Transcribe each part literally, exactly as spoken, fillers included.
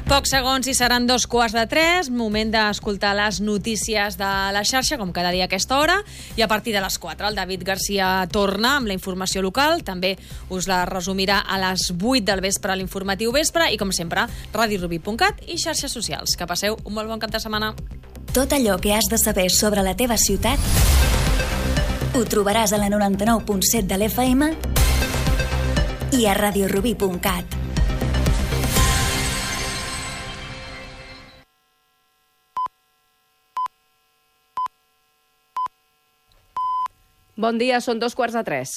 Pocs segons i seran dos quarts de tres, moment d'escoltar les notícies de la xarxa, com cada dia a aquesta hora, i a partir de les quatre el David Garcia torna amb la informació local, també us la resumirà a les vuit del vespre a l'informatiu vespre, i com sempre, ràdio rubí punt cat i xarxes socials. Que passeu un molt bon cap de setmana. Tot allò que has de saber sobre la teva ciutat ho trobaràs a la noranta-nou punt set de l'F M i a ràdio rubí punt cat. Bon dia, són dos quarts de tres.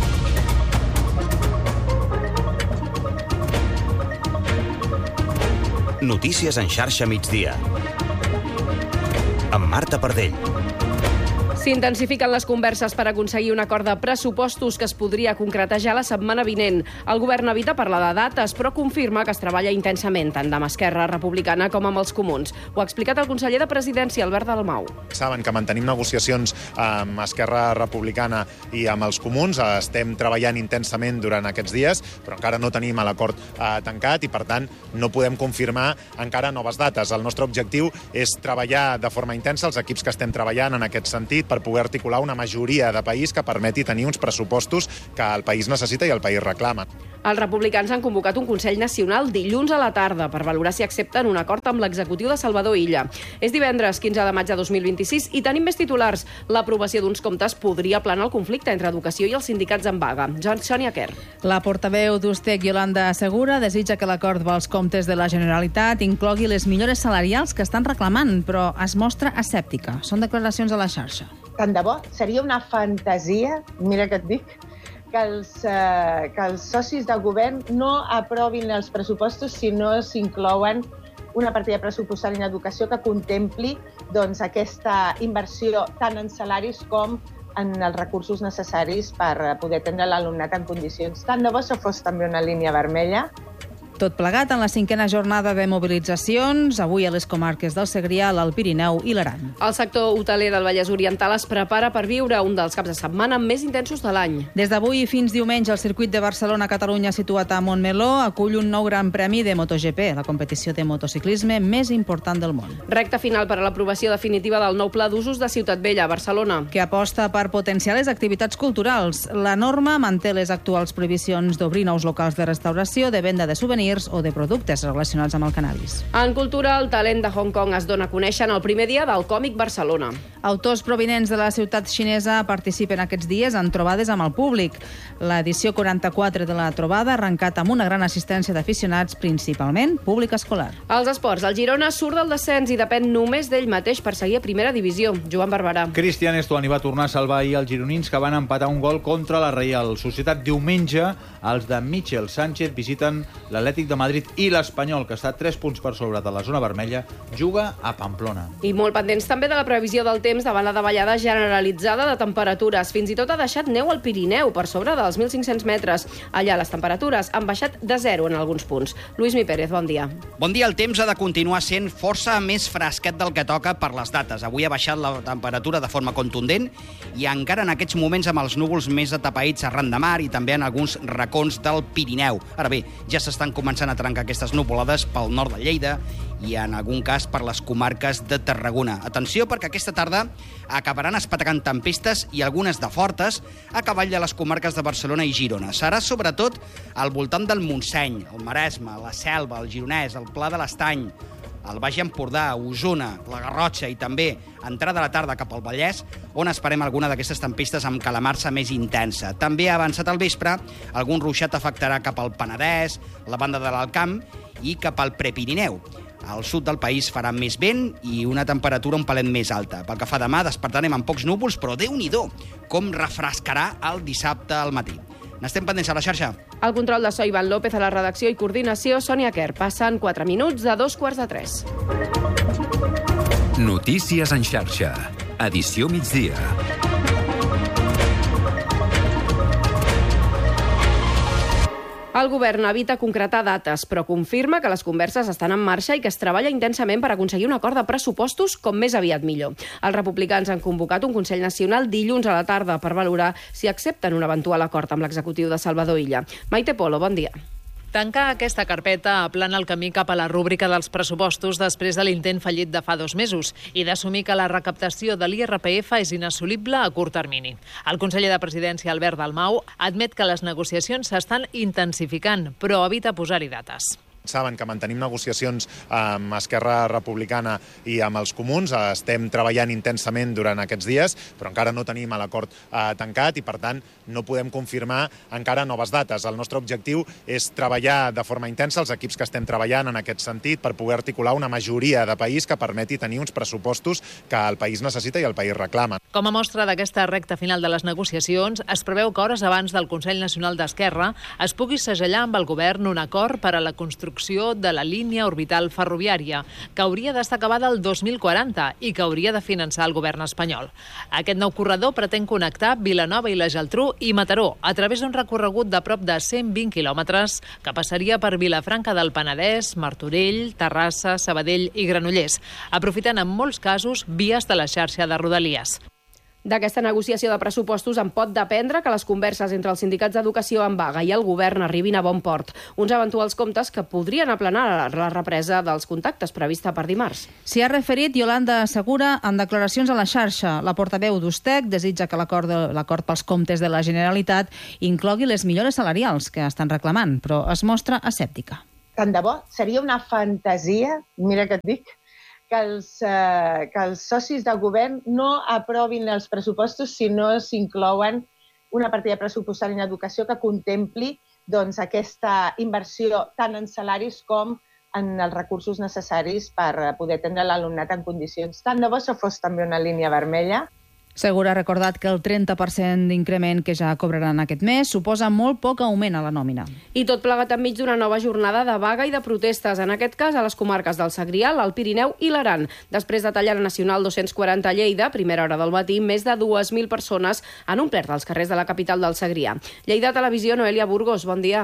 Notícies en xarxa migdia. Amb Marta Pardell. S'intensifiquen les converses per aconseguir un acord de pressupostos que es podria concretar ja la setmana vinent. El govern evita parlar de dates, però confirma que es treballa intensament, tant amb Esquerra Republicana com amb els comuns. Ho ha explicat el conseller de Presidència, Albert Dalmau. Saben que mantenim negociacions amb Esquerra Republicana i amb els comuns. Estem treballant intensament durant aquests dies, però encara no tenim l'acord eh, tancat i, per tant, no podem confirmar encara noves dates. El nostre objectiu és treballar de forma intensa, els equips que estem treballant en aquest sentit, per poder articular una majoria de país que permeti tenir uns pressupostos que el país necessita i el país reclama. Els republicans han convocat un Consell Nacional dilluns a la tarda per valorar si accepten un acord amb l'executiu de Salvador Illa. És divendres, quinze de maig de dos mil vint-i-sis, i tenim més titulars. L'aprovació d'uns comptes podria aplanar el conflicte entre educació i els sindicats en vaga. Sònia Quer. La portaveu d'Ustec, Yolanda Segura, desitja que l'acord dels comptes de la Generalitat inclogui les millores salarials que estan reclamant, però es mostra escèptica. Són declaracions a la xarxa. Tant de bo, seria una fantasia, mira que et dic, que els, eh, que els socis de govern no aprovin els pressupostos si no s'inclouen una partida pressupostària en educació que contempli doncs, aquesta inversió tant en salaris com en els recursos necessaris per poder atendre l'alumnat en condicions. Tant de bo això fos també una línia vermella. Tot plegat en la cinquena jornada de mobilitzacions, avui a les comarques del Segrià, l'Alt Pirineu i l'Aran. El sector hoteler del Vallès Oriental es prepara per viure un dels caps de setmana més intensos de l'any. Des d'avui fins diumenge, el circuit de Barcelona-Catalunya situat a Montmeló acull un nou gran premi de MotoGP, la competició de motociclisme més important del món. Recta final per a l'aprovació definitiva del nou pla d'usos de Ciutat Vella, a Barcelona. Que aposta per potenciar les activitats culturals. La norma manté les actuals prohibicions d'obrir nous locals de restauració, de venda de souvenirs o de productes relacionats amb el cannabis. En cultura, el talent de Hong Kong es dona a conèixer en el primer dia del Còmic Barcelona. Autors provinents de la ciutat xinesa participen aquests dies en trobades amb el públic. L'edició quaranta-quatre de la trobada ha arrencat amb una gran assistència d'aficionats, principalment públic escolar. Els esports, el Girona surt del descens i depèn només d'ell mateix per seguir a primera divisió. Joan Barberà. Cristian Estuani va tornar a salvar ahir els gironins, que van empatar un gol contra la Reial Societat. Diumenge, els de Michel Sánchez visiten l'Atlètic de Madrid i l'Espanyol, que està tres punts per sobre de la zona vermella, juga a Pamplona. I molt pendents també de la previsió del temps davant la davallada generalitzada de temperatures. Fins i tot ha deixat neu al Pirineu, per sobre dels mil cinc-cents metres. Allà les temperatures han baixat de zero en alguns punts. Lluís Mi Pérez, bon dia. Bon dia. El temps ha de continuar sent força més fresquet del que toca per les dates. Avui ha baixat la temperatura de forma contundent i encara en aquests moments amb els núvols més atapeïts arran de mar i també en alguns racons del Pirineu. Ara bé, ja s'estan començant a trencar aquestes nuvolades pel nord de Lleida i en algun cas per les comarques de Tarragona. Atenció, perquè aquesta tarda acabaran espatacant tempestes i algunes de fortes a cavall de les comarques de Barcelona i Girona. Serà sobretot al voltant del Montseny, el Maresme, la Selva, el Gironès, el Pla de l'Estany, el Baix Empordà, Osona, la Garrotxa i també entrada a la tarda cap al Vallès, on esperem alguna d'aquestes tempestes amb calamarsa més intensa. També ha avançat al vespre, algun ruixat afectarà cap al Penedès, la banda de l'Alt Camp i cap al Prepirineu. Al sud del país farà més vent i una temperatura un palet més alta. Pel que fa demà, despertarem amb pocs núvols, però Déu-n'hi-do, com refrescarà el dissabte al matí. N'estem pendents a la xarxa. El control de so, Ivan López, a la redacció i coordinació, Sònia Quer. Passen quatre minuts de dos quarts de tres. Notícies en xarxa. Edició migdia. El govern evita concretar dates, però confirma que les converses estan en marxa i que es treballa intensament per aconseguir un acord de pressupostos com més aviat millor. Els republicans han convocat un Consell Nacional dilluns a la tarda per valorar si accepten un eventual acord amb l'executiu de Salvador Illa. Maite Polo, bon dia. Tancar aquesta carpeta aplana el camí cap a la rúbrica dels pressupostos després de l'intent fallit de fa dos mesos i d'assumir que la recaptació de l'I R P F és inassolible a curt termini. El conseller de Presidència, Albert Dalmau, admet que les negociacions s'estan intensificant, però evita posar-hi dates. Saben que mantenim negociacions amb Esquerra Republicana i amb els comuns. Estem treballant intensament durant aquests dies, però encara no tenim l'acord eh, tancat i, per tant, no podem confirmar encara noves dates. El nostre objectiu és treballar de forma intensa, els equips que estem treballant en aquest sentit, per poder articular una majoria de país que permeti tenir uns pressupostos que el país necessita i el país reclama. Com a mostra d'aquesta recta final de les negociacions, es preveu que hores abans del Consell Nacional d'Esquerra es pugui segellar amb el govern un acord per a la construcció de la línia orbital ferroviària, que hauria d'estar acabada el dos mil quaranta i que hauria de finançar el govern espanyol. Aquest nou corredor pretén connectar Vilanova i la Geltrú i Mataró a través d'un recorregut de prop de cent vint quilòmetres que passaria per Vilafranca del Penedès, Martorell, Terrassa, Sabadell i Granollers, aprofitant en molts casos vies de la xarxa de Rodalies. D'aquesta negociació de pressupostos en pot dependre que les converses entre els sindicats d'educació en vaga i el govern arribin a bon port. Uns eventuals comptes que podrien aplanar la represa dels contactes prevista per dimarts. S'hi ha referit Yolanda Segura en declaracions a la xarxa. La portaveu d'Ustec desitja que l'acord de, l'acord pels comptes de la Generalitat inclogui les millores salarials que estan reclamant, però es mostra escèptica. Tant de bo, seria una fantasia, mira que et dic, que els, eh, que els socis de govern no aprovin els pressupostos si no s'inclouen una partida pressupostària en educació que contempli doncs, aquesta inversió tant en salaris com en els recursos necessaris per poder atendre l'alumnat en condicions. Tant de bo això fos també una línia vermella. Segura ha recordat que el trenta per cent d'increment que ja cobraran aquest mes suposa molt poc augment a la nòmina. I tot plegat enmig d'una nova jornada de vaga i de protestes, en aquest cas a les comarques del Segrià, l'Alt Pirineu i l'Aran. Després de tallar la Nacional dos-cents quaranta a Lleida, primera hora del matí, més de dues mil persones han omplert els carrers de la capital del Segrià. Lleida Televisió, Noelia Burgos, bon dia.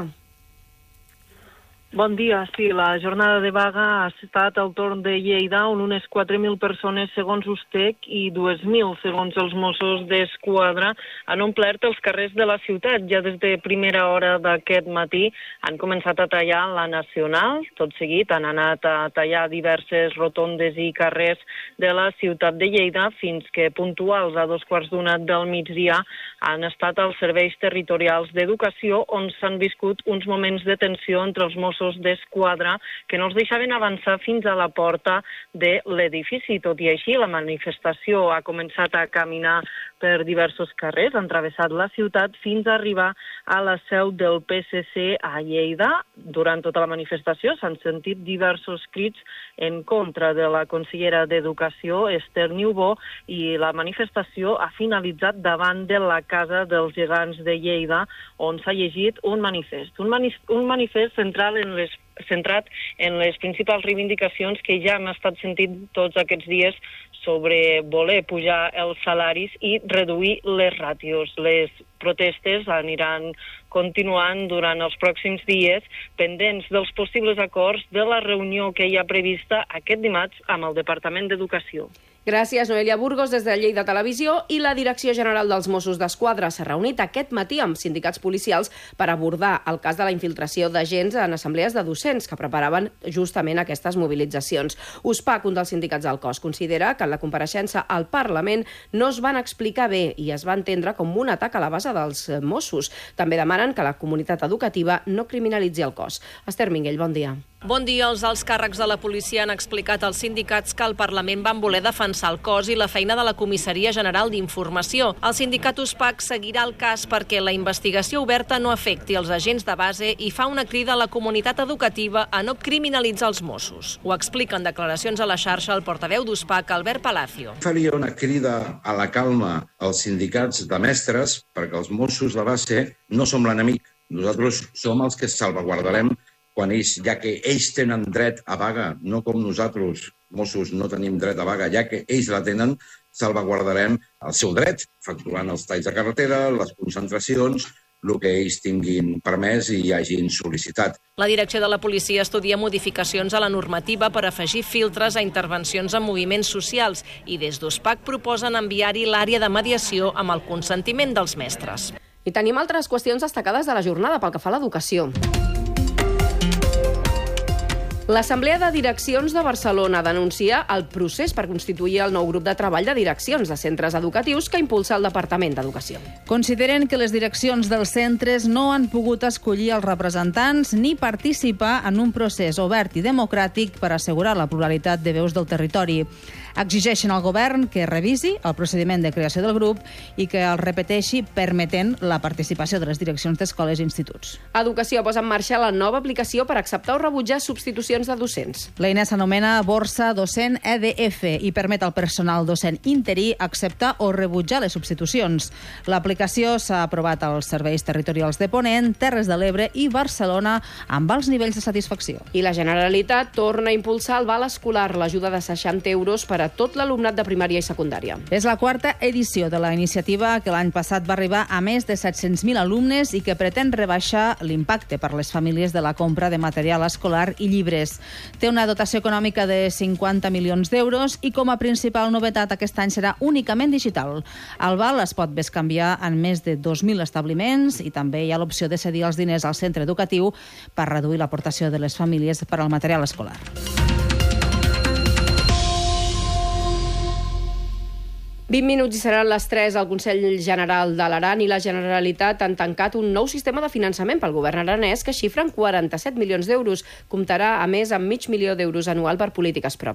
Bon dia. Sí, la jornada de vaga ha estat al torn de Lleida, on unes quatre mil persones, segons Ustec, i dos mil, segons els Mossos d'Esquadra, han omplert els carrers de la ciutat. Ja des de primera hora d'aquest matí han començat a tallar la Nacional. Tot seguit han anat a tallar diverses rotondes i carrers de la ciutat de Lleida, fins que puntuals a dos quarts d'una del migdia han estat als serveis territorials d'educació, on s'han viscut uns moments de tensió entre els Mossos d'Esquadra que no els deixaven avançar fins a la porta de l'edifici. Tot i així, la manifestació ha començat a caminar per diversos carrers, han travessat la ciutat fins a arribar a la seu del P S C a Lleida. Durant tota la manifestació s'han sentit diversos crits en contra de la consellera d'Educació, Esther Niubó, i la manifestació ha finalitzat davant de la Casa dels Gegants de Lleida, on s'ha llegit un manifest. Un, manif un manifest central en les centrat en les principals reivindicacions que ja hem estat sentint tots aquests dies sobre voler pujar els salaris i reduir les ràtios. Les protestes aniran continuant durant els pròxims dies, pendents dels possibles acords de la reunió que hi ha prevista aquest dimarts amb el Departament d'Educació. Gràcies, Noelia Burgos, des de Lleida Televisió. I la Direcció General dels Mossos d'Esquadra s'ha reunit aquest matí amb sindicats policials per abordar el cas de la infiltració d'agents en assemblees de docents que preparaven justament aquestes mobilitzacions. USPAC, un dels sindicats del cos, considera que en la compareixença al Parlament no es van explicar bé i es va entendre com un atac a la base dels Mossos. També demanen que la comunitat educativa no criminalitzi el cos. Esther Minguell, bon dia. Bon dia. Els alts càrrecs de la policia han explicat als sindicats que al Parlament van voler defensar el cos i la feina de la Comissaria General d'Informació. El sindicat USPAC seguirà el cas perquè la investigació oberta no afecti els agents de base i fa una crida a la comunitat educativa a no criminalitzar els Mossos. Ho explica en declaracions a la xarxa el portaveu d'USPAC, Albert Palacio. Faria una crida a la calma als sindicats de mestres perquè els Mossos de base no som l'enemic. Nosaltres som els que salvaguardarem quan ells, ja que ells tenen dret a vaga, no com nosaltres, Mossos, no tenim dret a vaga, ja que ells la tenen, salvaguardarem el seu dret, facturant els talls de carretera, les concentracions, el que ells tinguin permès i hagin sol·licitat. La direcció de la policia estudia modificacions a la normativa per afegir filtres a intervencions en moviments socials i des d'USPAC proposen enviar-hi l'àrea de mediació amb el consentiment dels mestres. I tenim altres qüestions destacades de la jornada pel que fa a l'educació. L'Assemblea de Direccions de Barcelona denuncia el procés per constituir el nou grup de treball de direccions de centres educatius que impulsa el Departament d'Educació. Consideren que les direccions dels centres no han pogut escollir els representants ni participar en un procés obert i democràtic per assegurar la pluralitat de veus del territori. Exigeixen al govern que revisi el procediment de creació del grup i que el repeteixi permetent la participació de les direccions d'escoles i instituts. Educació posa en marxa la nova aplicació per acceptar o rebutjar substitucions de docents. L'eina s'anomena Borsa Docent E D F i permet al personal docent interí acceptar o rebutjar les substitucions. L'aplicació s'ha aprovat als serveis territorials de Ponent, Terres de l'Ebre i Barcelona amb alts nivells de satisfacció. I la Generalitat torna a impulsar el val escolar, l'ajuda de seixanta euros per a tot l'alumnat de primària i secundària. És la quarta edició de la iniciativa que l'any passat va arribar a més de set-cents mil alumnes i que pretén rebaixar l'impacte per les famílies de la compra de material escolar i llibres. Té una dotació econòmica de cinquanta milions d'euros i com a principal novetat aquest any serà únicament digital. El val es pot bescanviar en més de dos mil establiments i també hi ha l'opció de cedir els diners al centre educatiu per reduir l'aportació de les famílies per al material escolar. vint minuts i seran les tres. El Consell General de l'Aran i la Generalitat han tancat un nou sistema de finançament pel govern aranès que xifra en quaranta-set milions d'euros. Comptarà, a més, amb mig milió d'euros anual per polítiques pròpies.